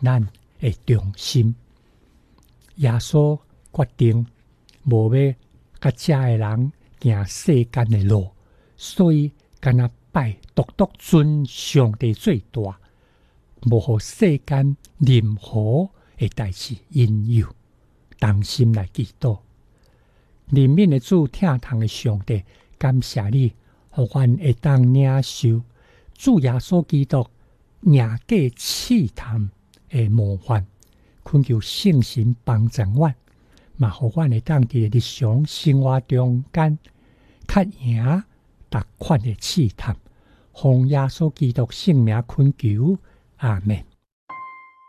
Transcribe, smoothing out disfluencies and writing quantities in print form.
咱的中心。耶稣决定无要甲遮的人行世间的路，所以敢若拜独尊上帝最大，无互世间任何的代志引诱，同心来祈祷。怜悯的主，疼痛的上帝，感谢你，互阮会当领受主耶稣基督赢过试探的模范，恳求圣神帮助阮，嘛互阮会当伫日常生活中间较赢逐款的试探，奉耶稣基督圣名恳求，阿们。